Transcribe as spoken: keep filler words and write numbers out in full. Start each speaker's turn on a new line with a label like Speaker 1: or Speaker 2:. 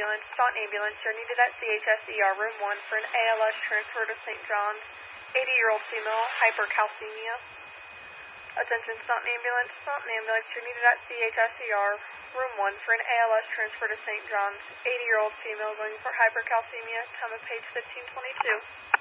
Speaker 1: ambulance. Staunton ambulance. You're needed at C H S E R room one for an A L S transfer to Saint John's. eighty-year-old female, hypercalcemia. Attention, Staunton ambulance. Staunton ambulance. You're needed at C H S E R room one for an A L S transfer to Saint John's. eighty-year-old female going for hypercalcemia. Time of page fifteen twenty-two.